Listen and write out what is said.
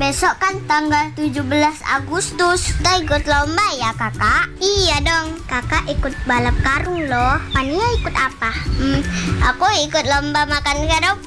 besok kan tanggal 17 Agustus. Kita ikut lomba ya kakak? Iya dong, kakak ikut balap karung loh. Mania ikut apa? Aku ikut lomba makan kerupuk.